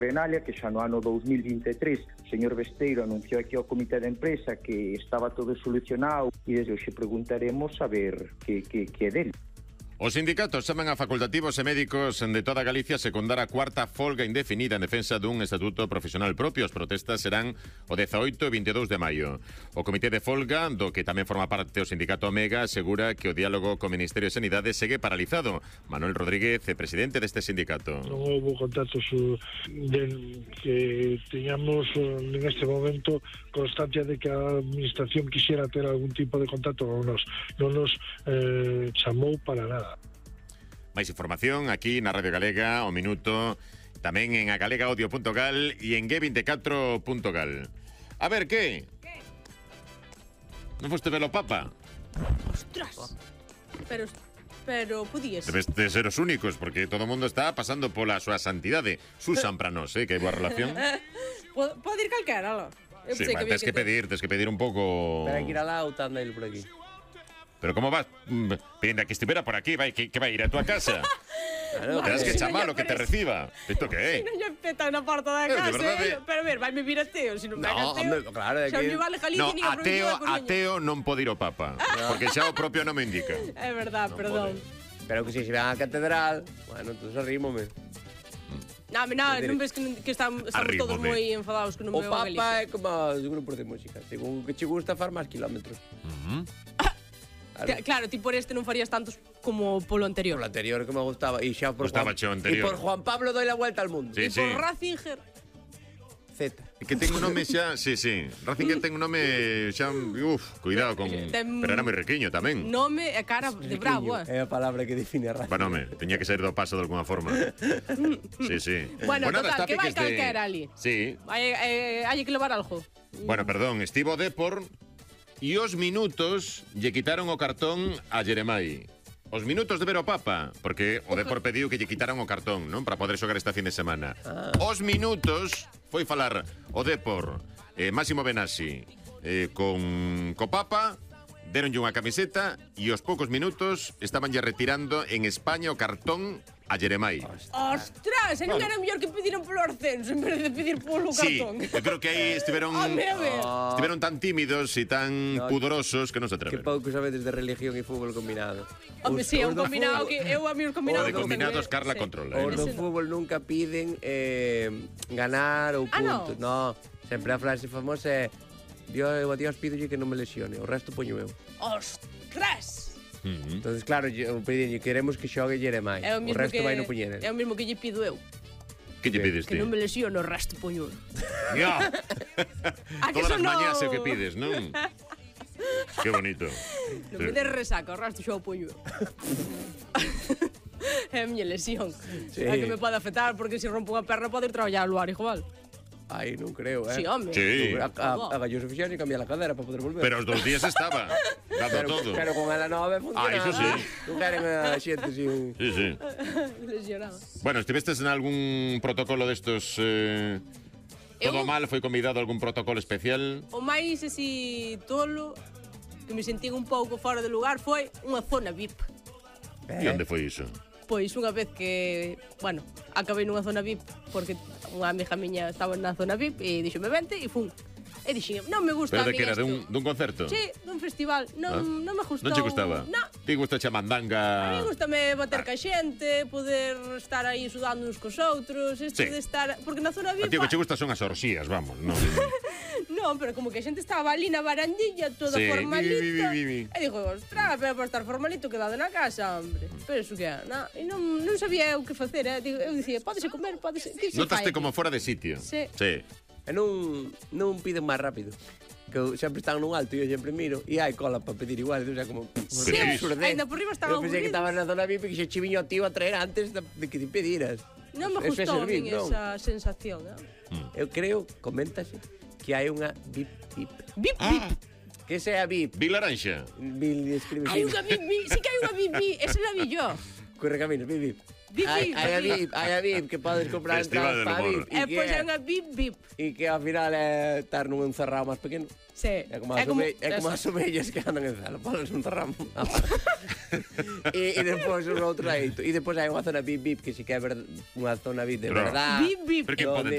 Benalia, que xa no ano 2023 o señor Besteiro anunciou aquí ao comité de empresa que estaba todo solucionado e desde hoxe preguntaremos a ver que é dele. Os sindicatos chaman a facultativos e médicos de toda Galicia a secundar a cuarta folga indefinida en defensa dun estatuto profesional propio. As protestas serán o 18 e 22 de maio. O comité de folga, do que tamén forma parte o sindicato Omega, asegura que o diálogo co Ministerio de Sanidade segue paralizado. Manuel Rodríguez é presidente deste sindicato. Non houve contactos que teñamos neste momento constancia de que a administración quixera ter algún tipo de contacto con nos. Non nos chamou para nada. Máis información aquí na Radio Galega, o minuto, tamén en agalegaaudio.gal e en g24.gal. A ver, que? Non foste ver o Papa? Ostras! Pero podías. Debes de ser os únicos, porque todo o mundo está pasando pola súa santidade. Susan para nós, que hai boa relación. Pode ir calquera, lo. Sí, tens que pedir un pouco... Pero hai que ir alá ou tan ele por aquí. Pero como vas pedindo que estivera por aquí, vai que vai ir a tua casa? Claro, Terás que chamalo que te reciba. Isto que é? Si non lle petan na porta da casa, pero ver, vai me vir ateo, se non vai ateo. Claro, xa me vale Galicia ni a provincia da Coruña. Ateo non pode ir ao Papa, porque xa o propio non me indica. É verdad, perdón. Pero que se van á catedral, bueno, entonces arrímome. Non ves que estamos todos moi enfadados que non me veo a Galicia. O Papa é como os grupos de música, según que che gusta far máis kilómetros. Claro, ti por este non farías tantos como polo anterior. Polo anterior que me gustaba. E xa por Juan Pablo doy la vuelta al mundo. E por Ratzinger Z. Que ten un nome xa, sí. Ratzinger ten un nome xa, cuidado con... Pero era moi riquiño tamén. Nome e cara de bravo, É a palabra que define a Ratzinger. Bueno, home, teña que ser do paso de alguna forma. Sí. Bueno, total, que vai calquera ali. Sí. Hai que levar algo. Bueno, perdón, estivo Depor e os minutos lle quitaron o cartón a Jeremai. Os minutos de ver o Papa, porque o Depor pediu que lle quitaran o cartón, non? Para poder xogar esta fin de semana. Os minutos foi falar o Depor, Máximo Benassi, co Papa, deronlle unha camiseta e aos poucos minutos estaban lle retirando en España o cartón a Jeremai. Ostras, e non era mellor que pediran polo ascenso en vez de pedir polo cartón. Sí, eu creo que aí estiveron tan tímidos e tan pudorosos que non se atreveron. Que pouco sabedes de religión e fútbol combinado. Home, si, é un combinado que eu a mí os combinados... Os de combinados Carla controla. Os do fútbol nunca piden ganar ou puntos. No, sempre a frase famosa é Dios, a Dios pídolle que non me lesione, o resto poño eu. Ostras! Entonces, claro, queremos que xogue Jeremai. O resto vai no puñer. É o mismo que lle pido eu. Que lle pides ti? Que non me lesione, o resto poño eu. Todas as mañas é o que pides, non? Que bonito. Non me des resaca, o resto xa o poño eu. É a miña lesión. É que me pode afectar, porque se rompo unha perna pode ir traballar ao lugar igual. Ai, non creo, Sí, home. Sí. A Galloso fixeron e cambiar a cadera para poder volver. Pero os 2 días estaba, dado todo. Pero con ela nova funcionaba. Iso sí. Non queren a xente sin... Sí. Lesionado. Bueno, estivestes en algún protocolo destos... Todo mal, foi convidado a algún protocolo especial? O máis así tolo, que me sentín un pouco fora de lugar, foi unha zona VIP. E onde foi iso? Pois unha vez que, bueno, acabei nunha zona VIP porque unha amiga miña estaba na zona VIP e dixome vente e fun. E dixen, non me gusta a mí Pero de que era, isto. dun concerto? Sí, dun festival. Non me gustou. Non che gustaba? Non. Ti gusta a mandanga? A mí gustame bater ca xente, poder estar aí sudando uns cos outros, isto de estar... Porque na zona VIP... A ti o que che gusta son as orxías, vamos, non... Non, pero como que a xente estaba ali na barandilla, toda formalita. E digo, ostras, pero para estar formalito quedado na casa, hombre. Pero iso que é, e non sabía eu que facer, eu dicía, pódese comer, pódese... Notaste como fora de sitio? Sí. E non piden máis rápido. Que sempre están nun alto e eu sempre miro e hai cola para pedir igual, entón, como... Sí, ainda por riba estaba aburrido. Eu pensei que estaba na zona VIP e que xe chiviño tío a traer antes de que te pediras. Non me gustou nin esa sensación, Eu creo, coméntase, que hai unha VIP. VIP? Que sea VIP? Vi laranxa? Hai unha VIP, sí que hai unha VIP, esa la vi yo. Correcaminos, VIP. Hai a VIP que podes comprar entradas para VIP. E pois é unha VIP. E que ao final é estar nun encerrado máis pequeno. Sí. É como as ovellas que andan en celo, podes un encerrado. E depois un outro leito. E depois hai unha zona VIP que si que é unha zona VIP de verdad. VIP. Pero que pode